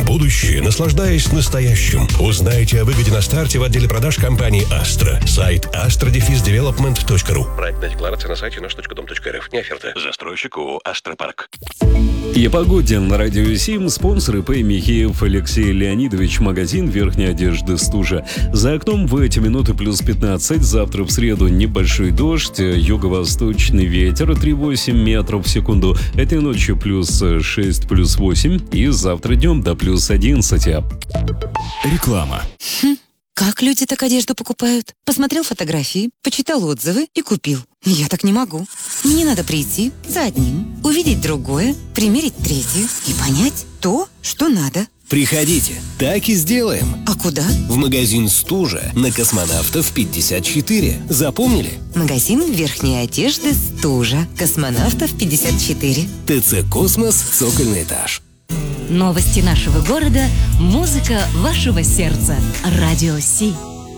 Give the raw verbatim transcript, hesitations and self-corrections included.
будущее, наслаждаясь настоящим. Узнайте о выгоде на старте в отделе продаж компании «Астра». Сайт астра дефис девелопмент точка ру. Проектная декларация на сайте наш точка дом точка эр эф. Не оферта. Застройщик ООО «Астропарк». И погоден на радио семь, спонсор ИП Михеев Алексей Леонидович, магазин верхней одежды «Стужа». За окном в эти минуты плюс пятнадцать, завтра в среду небольшой дождь, юго-восточный ветер три целых восемь метров в секунду, этой ночью плюс шесть, плюс восемь и завтра днем до плюс одиннадцать. Реклама. Хм, как люди так одежду покупают? Посмотрел фотографии, почитал отзывы и купил. Я так не могу. Мне надо прийти за одним, увидеть другое, примерить третье и понять то, что надо. Приходите, так и сделаем. А куда? В магазин «Стужа» на Космонавтов пятьдесят четыре. Запомнили? Магазин верхней одежды «Стужа». Космонавтов пятьдесят четыре. ТЦ «Космос», цокольный этаж. Новости нашего города, музыка вашего сердца. Радио Си.